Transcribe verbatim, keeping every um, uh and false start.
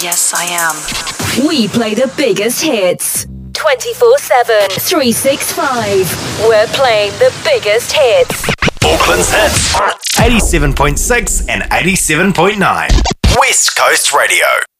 Yes, I am. We play the biggest hits. twenty-four seven, three sixty-five. We're playing the biggest hits. Auckland's hits. eighty-seven point six and eighty-seven point nine. West Coast Radio.